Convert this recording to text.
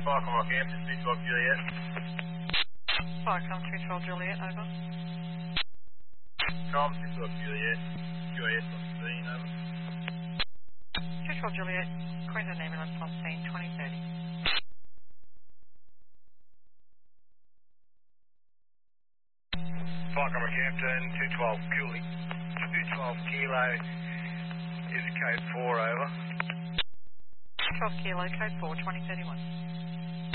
Falcon Rock Hampton, 212 Juliet. Falcon 212 Juliet, over. Com 212 Juliet. QAS on scene, over. 212 Juliet, Queensland ambulance on scene 2030. Falcon Rock Hampton, 212 Cooley. 212 Kilo is code 4, over. 12 Kilo, code 4, 2031.